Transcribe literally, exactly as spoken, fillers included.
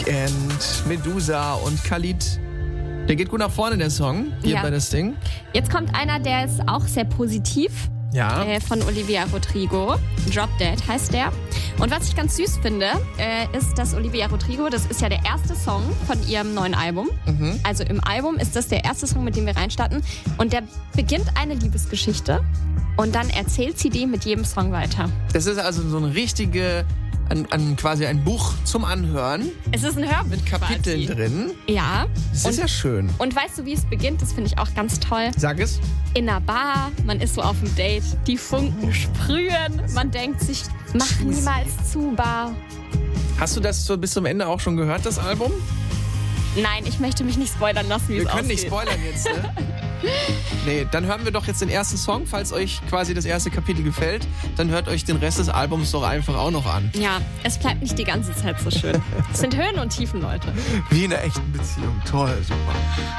Weekend, Medusa und Khalid. Der geht gut nach vorne, der Song, hier Ja. bei das Ding. Jetzt kommt einer, der ist auch sehr positiv. Ja. Äh, von Olivia Rodrigo. Drop Dead heißt der. Und was ich ganz süß finde, äh, ist, dass Olivia Rodrigo, das ist ja der erste Song von ihrem neuen Album. Mhm. Also im Album ist das der erste Song, mit dem wir reinstarten. Und der beginnt eine Liebesgeschichte und dann erzählt sie die mit jedem Song weiter. Das ist also so eine richtige, ein, ein, quasi ein Buch zum Anhören Es ist ein Hörbuch mit Kapiteln quasi. drin. Ja. Das Und, ist ja schön. und weißt du, wie es beginnt? Das finde ich auch ganz toll. Sag es. In einer Bar, man ist so auf dem Date, die Funken sprühen, man denkt sich, mach niemals zu, Bar. Hast du das so bis zum Ende auch schon gehört, das Album? Nein, ich möchte mich nicht spoilern lassen, wie Wir es können aussieht. nicht spoilern jetzt, ne? Nee, dann hören wir doch jetzt den ersten Song. Falls euch quasi das erste Kapitel gefällt, dann hört euch den Rest des Albums doch einfach auch noch an. Ja, es bleibt nicht die ganze Zeit so schön. Es sind Höhen und Tiefen, Leute. Wie in einer echten Beziehung. Toll, super.